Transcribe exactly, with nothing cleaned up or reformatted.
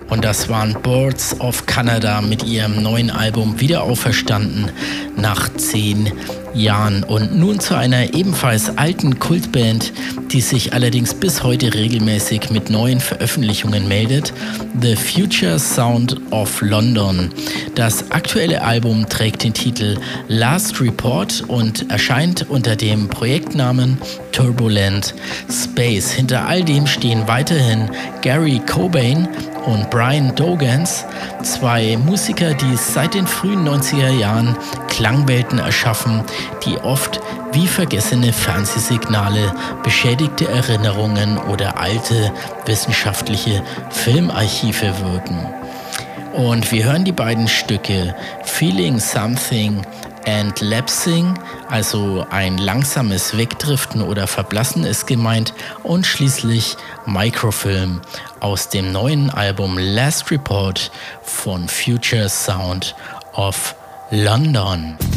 Und das waren Birds of Canada mit ihrem neuen Album Wiederauferstanden nach zehn Jahren. Und nun zu einer ebenfalls alten Kultband, die sich allerdings bis heute regelmäßig mit neuen Veröffentlichungen meldet: The Future Sound of London. Das aktuelle Album trägt den Titel Last Report und erscheint unter dem Projektnamen Turbulent Space. Hinter all dem stehen weiterhin Gary Cobain und Brian Dogans, zwei Musiker, die seit den frühen neunziger Jahren Klangwelten erschaffen, die oft wie vergessene Fernsehsignale, beschädigte Erinnerungen oder alte wissenschaftliche Filmarchive wirken. Und wir hören die beiden Stücke Feeling Something and Lapsing, also ein langsames Wegdriften oder Verblassen ist gemeint, und schließlich Microfilm aus dem neuen Album Last Report von Future Sound of London.